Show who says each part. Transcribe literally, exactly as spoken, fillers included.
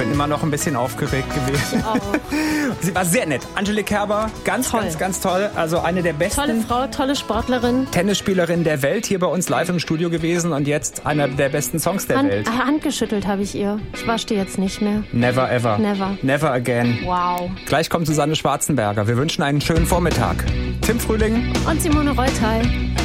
Speaker 1: bin immer noch ein bisschen aufgeregt gewesen.
Speaker 2: Ich auch.
Speaker 1: Sie war sehr nett. Angelique Kerber, ganz,
Speaker 2: toll.
Speaker 1: ganz, ganz toll. Also eine der besten
Speaker 2: Tolle Frau, tolle Sportlerin.
Speaker 1: Tennisspielerin der Welt, hier bei uns live im Studio gewesen und jetzt einer der besten Songs der
Speaker 2: Hand,
Speaker 1: Welt.
Speaker 2: Hand geschüttelt habe ich ihr. Ich wasche die jetzt nicht mehr.
Speaker 1: Never ever.
Speaker 2: Never.
Speaker 1: Never again.
Speaker 2: Wow.
Speaker 1: Gleich kommt Susanne Schwarzenberger. Wir wünschen einen schönen Vormittag. Tim Frühling
Speaker 2: Und Simone Reutal.